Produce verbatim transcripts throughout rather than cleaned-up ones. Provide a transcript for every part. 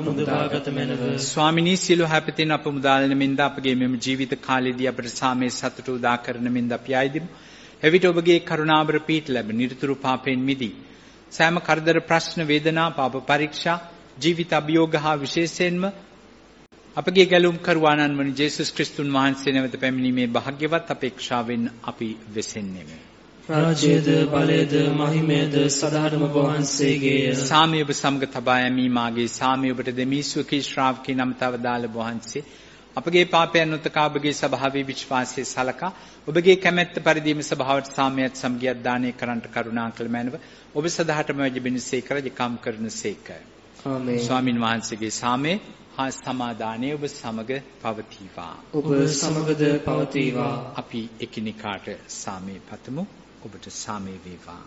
මුදවාගත මැනව. ස්වාමිනී සියලු හැපතෙන් අප මුදාලන මෙන්ද අපගේ මෙම ජීවිත කාලයේදී අපට සාමයේ සතුට උදා කරන මෙන්ද අපි ආයිදිමු. එවිට ඔබගේ කරුණාවර පීඨ ලැබ නිරතුරු පාපයෙන් මිදී සෑම කරදර ප්‍රශ්න වේදනා පාප පරීක්ෂා ජීවිත අභියෝග හා විශේෂයෙන්ම අපගේ ගැලුම් කරුවාණන් වන ජේසුස් ක්‍රිස්තුන් වහන්සේ නැවත පැමිණීමේ භාග්‍යවත් අපේක්ෂාවෙන් අපි වෙසෙන්නේමු. රාජ්‍යද බලයද මහිමයද සදාටම ඔබ වහන්සේගේය. සාමය ඔබ සමග තබා යමි මාගේ සාමය ඔබට දෙමි සුවකී ශ්‍රාවකී නමතව දාල වහන්සේ අපගේ පාපයන් උතකා ඔබගේ ස්වභාවී විශ්වාසයේ සලකා ඔබගේ කැමැත්ත පරිදිම ස්වභාවට සාමයත් සමගියත් දානය කරන්නට කරුණා කළ මැනව ඔබ සදාටම වැජබෙනසේක රජකම් කරනසේක. ආමේන්. ස්වාමින් වහන්සේගේ සාමය හා සමාදානය ඔබ සමග පවතිවා. ඔබ සමගද පවතිවා. අපි එකිනෙකාට සාමය පතමු. ඔබට සාමය වේවා.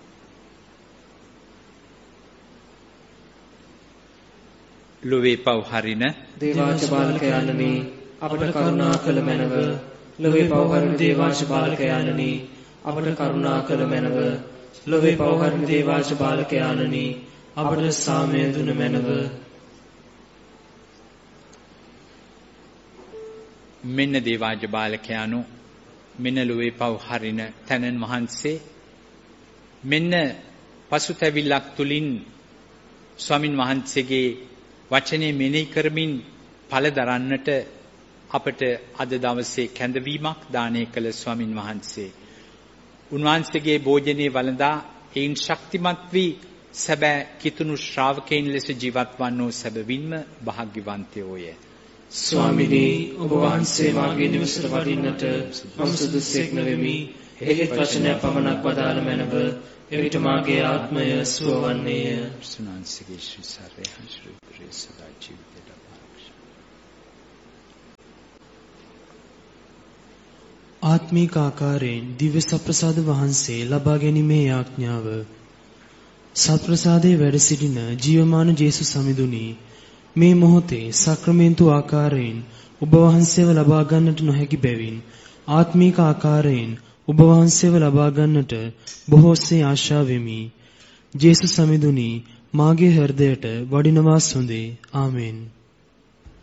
ලොවේ පව් හරින දේවාච බාලකයන්නි අපට කරුණා කළ මැනව. ලොවේ පව් හරින දේවාච බාලකයන්නි අපට කරුණා කළ මැනව. ලොවේ පව් හරින දේවාච බාලකයන්නි අපට සාමය දුන මැනව. මෙන්න දේවාජ බාලකයාණෝ මෙන්න ලොවේ පව් හරින තැනන් වහන්සේ මෙන්න පසුතැවිල්ලක් තුලින් ස්වාමින් වහන්සේගේ වචනේ මෙනෙහි කරමින් ඵල දරන්නට අපට අද දවසේ කැඳවීමක් දානය කළ ස්වාමින් වහන්සේ උන්වහන්සේගේ භෝජනයේ වළඳා ඒන් ශක්තිමත් වී සැබෑ කිතුණු ශ්‍රාවකයන් ලෙස ජීවත් වන්නෝ සැබවින්ම භාග්‍යවන්තයෝය. ස්වාමිනී ඔබ වහන්සේ මාගේ නිවසට වඩින්නට මම සුදුසෙක් නොවෙමි. එහෙත් වචනය පමණක් වදාළ මැනව. එවිට මාගේ ආත්මය සුව වන්නේය. සුනාන්සේගේ ශ්‍රී සාරේ ශ්‍රී ප්‍රේ සදා ජීවිතයට පාරක්ෂ. ආත්මික ආකාරයෙන් දිව්‍ය සප්‍රසාද වහන්සේ ලබා ගැනීමේ යාඥාව. සප්‍රසාදයේ වැඩ සිටින ජීවමාන ජේසුස් සමිඳුනි මේ මොහොතේ සක්‍රමේන්තු ආකාරයෙන් ඔබ වහන්සේව ලබා ගන්නට නොහැකි බැවින් ආත්මීක ආකාරයෙන් ඔබ වහන්සේව ලබා ගන්නට බොහෝසේ ආශා වෙමි. ජේසුස් සමිඳුනි මාගේ හෘදයට වඩිනවා සොඳේ. ආමෙන්.